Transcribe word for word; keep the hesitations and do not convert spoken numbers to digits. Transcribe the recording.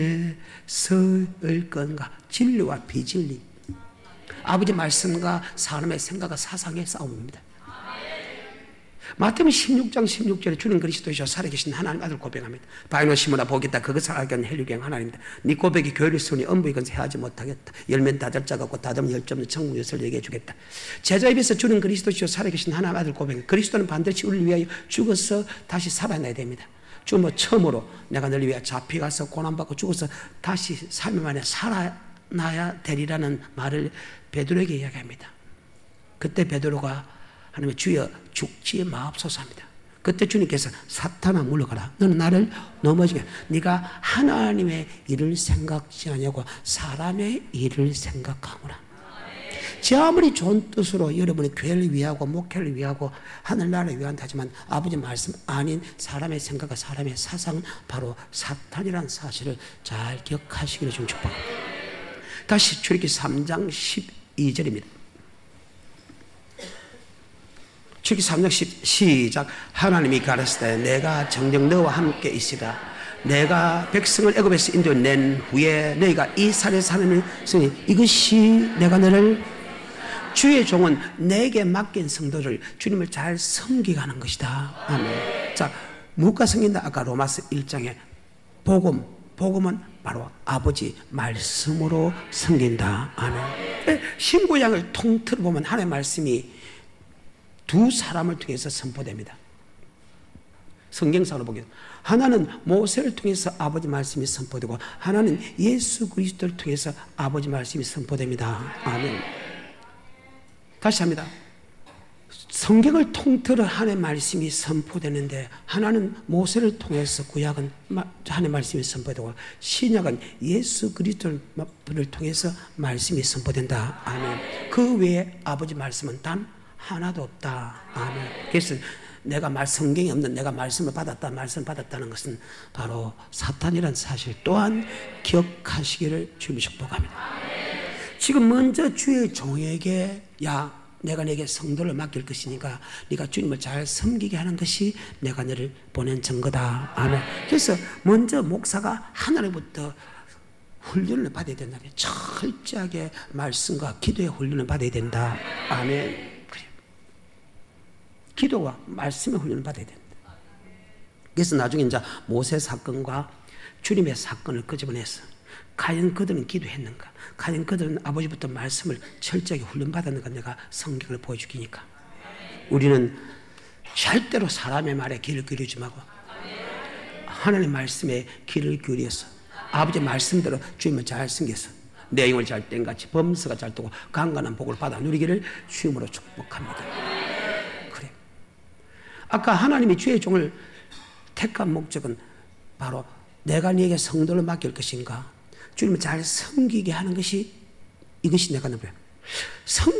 설 건가? 진리와 비진리, 아버지 말씀과 사람의 생각과 사상의 싸움입니다. 마태복음 십육 장 십육 절에 주는 그리스도이시오 살아계신 하나님 아들 고백합니다. 바위로 심으나 보겠다. 그것을 알게 하는 헬류경 하나님입니다. 네 고백이 교회를 세우니 엄부의 건세 하지 못하겠다. 열면 다들 자 같고 다듬은 열정 없는 천국 엿을 얘기해 주겠다. 제자 입에서 주는 그리스도이시오 살아계신 하나님 아들 고백합니다. 그리스도는 반드시 우리를 위하여 죽어서 다시 살아나야 됩니다. 주 뭐 처음으로 내가 너를 위해 잡혀가서 고난받고 죽어서 다시 삶 안에 살아나야 되리라는 말을 베드로에게 이야기합니다. 그때 베드로가 하나님의 주여 죽지 마옵소서합니다. 그때 주님께서 사탄아 물러가라. 너는 나를 넘어지게. 네가 하나님의 일을 생각지 않냐고 사람의 일을 생각하구나. 제 아무리 좋은 뜻으로 여러분이 교회를 위하고 목회를 위하고 하늘나라를 위한다 하지만 아버지 말씀 아닌 사람의 생각과 사람의 사상은 바로 사탄이라는 사실을 잘 기억하시기를 좀 축복합니다. 다시 출애굽기 삼 장 십이 절입니다. 출애굽기 삼 장 십 시작. 하나님이 가라사대 내가 정녕 너와 함께 있으라. 내가 백성을 애굽에서 인도해 낸 후에 너희가 이 산에 사는 성이 이것이 내가 너를 주의 종은 내게 맡긴 성도를 주님을 잘 섬기게 하는 것이다. 아멘. 자, 누가 섬긴다? 아까 로마서 일 장에 복음, 복음은 바로 아버지 말씀으로 섬긴다. 아멘. 신구약을 통틀어 보면 하나님의 말씀이 두 사람을 통해서 선포됩니다. 성경상으로 보게 하나는 모세를 통해서 아버지 말씀이 선포되고 하나는 예수 그리스도를 통해서 아버지 말씀이 선포됩니다. 아멘. 다시 합니다. 성경을 통틀어 하나님의 말씀이 선포되는데 하나는 모세를 통해서 구약은 하나님의 말씀이 선포되고 신약은 예수 그리스도를 통해서 말씀이 선포된다. 아멘. 그 외에 아버지 말씀은 단 하나도 없다. 아멘. 그래서 내가 말 성경이 없는 내가 말씀을 받았다 말씀을 받았다는 것은 바로 사탄이라는 사실 또한 기억하시기를 주님이 축복합니다. 지금 먼저 주의 종에게 야 내가 내게 성도를 맡길 것이니까 네가 주님을 잘 섬기게 하는 것이 내가 너를 보낸 증거다. 아멘. 그래서 먼저 목사가 하나님부터 훈련을 받아야 된다면 철저하게 말씀과 기도의 훈련을 받아야 된다. 아멘. 그래. 기도와 말씀의 훈련을 받아야 된다. 그래서 나중에 이제 모세 사건과 주님의 사건을 끄집어내서 과연 그들은 기도했는가? 과연 그들은 아버지부터 말씀을 철저하게 훈련받았는가? 내가 성경을 보여주기니까. 우리는 절대로 사람의 말에 귀를 기울이지 말고 하나님의 말씀에 귀를 기울여서 아버지 말씀대로 주님을 잘 섬겨서 내용을 잘 땡같이 범서가 잘 뜨고 강건한 복을 받아 누리기를 주님으로 축복합니다. 그래. 아까 하나님이 주의 종을 택한 목적은 바로 내가 네게 성도를 맡길 것인가? 주님을 잘 섬기게 하는 것이 이것이 내가 너무해.